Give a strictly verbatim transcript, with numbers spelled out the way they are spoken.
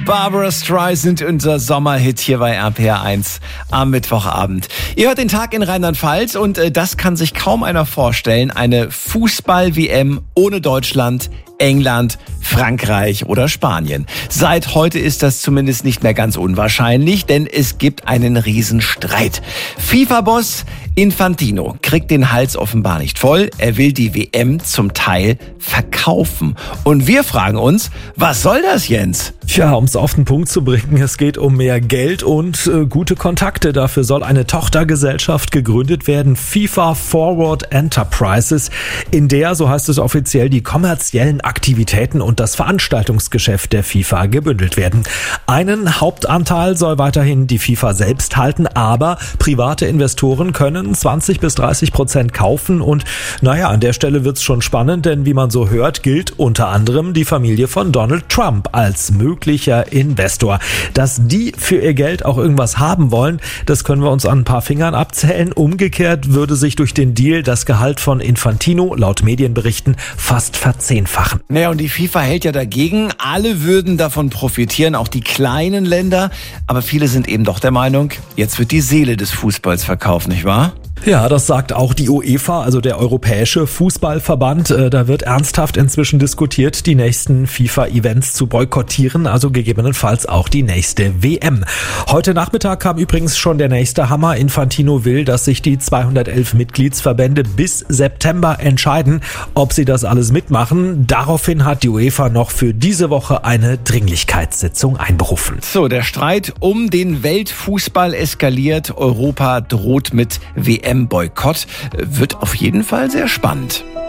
Barbra Streisand, unser Sommerhit hier bei R P R eins am Mittwochabend. Ihr hört den Tag in Rheinland-Pfalz und äh, das kann sich kaum einer vorstellen. Eine Fußball-W M ohne Deutschland, England, Frankreich oder Spanien. Seit heute ist das zumindest nicht mehr ganz unwahrscheinlich, denn es gibt einen Riesenstreit. FIFA-Boss Infantino kriegt den Hals offenbar nicht voll. Er will die W M zum Teil verkaufen. Und wir fragen uns, was soll das, Jens? Tja, um es auf den Punkt zu bringen, es geht um mehr Geld und äh, gute Kontakte. Dafür soll eine Tochtergesellschaft gegründet werden, FIFA Forward Enterprises, in der, so heißt es offiziell, die kommerziellen Aktivitäten und das Veranstaltungsgeschäft der FIFA gebündelt werden. Einen Hauptanteil soll weiterhin die FIFA selbst halten, aber private Investoren können zwanzig bis dreißig Prozent kaufen und naja, an der Stelle wird's schon spannend, denn wie man so hört, gilt unter anderem die Familie von Donald Trump als möglicher Investor. Dass die für ihr Geld auch irgendwas haben wollen, das können wir uns an ein paar Fingern abzählen. Umgekehrt würde sich durch den Deal das Gehalt von Infantino laut Medienberichten fast verzehnfachen. Naja, und die FIFA hält ja dagegen. Alle würden davon profitieren, auch die kleinen Länder. Aber viele sind eben doch der Meinung, jetzt wird die Seele des Fußballs verkauft, nicht wahr? Ja, das sagt auch die UEFA, also der Europäische Fußballverband. Da wird ernsthaft inzwischen diskutiert, die nächsten FIFA-Events zu boykottieren, also gegebenenfalls auch die nächste W M. Heute Nachmittag kam übrigens schon der nächste Hammer. Infantino will, dass sich die zweihundertelf Mitgliedsverbände bis September entscheiden, ob sie das alles mitmachen. Daraufhin hat die UEFA noch für diese Woche eine Dringlichkeitssitzung einberufen. So, der Streit um den Weltfußball eskaliert. Europa droht mit W M-Boykott. Wird auf jeden Fall sehr spannend.